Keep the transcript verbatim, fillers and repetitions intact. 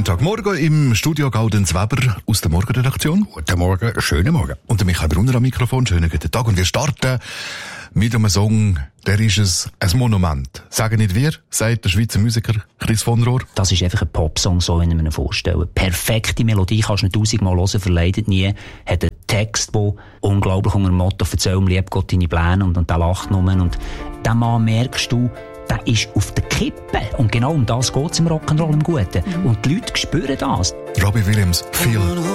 Montagmorgen im Studio Gaudenz Weber aus der Morgenredaktion. Guten Morgen, schönen Morgen. Und der Michael Brunner am Mikrofon. Schönen guten Tag. Und wir starten mit einem Song, der ist es, ein Monument. Sagen nicht wir, sagt der Schweizer Musiker Chris von Rohr. Das ist einfach ein Popsong, so wie ich mir ihn vorstelle. Perfekte Melodie, kannst du nicht tausendmal hören, verleidet nie. Hat einen Text, der unglaublich unter dem Motto «Erzähl um lieb Gott deine Pläne» und, und der lacht nur. Und der Mann, merkst du, der ist auf der Kippe. Und genau um das geht es im Rock'n'Roll im Guten. Mhm. Und die Leute spüren das. Robbie Williams, Feel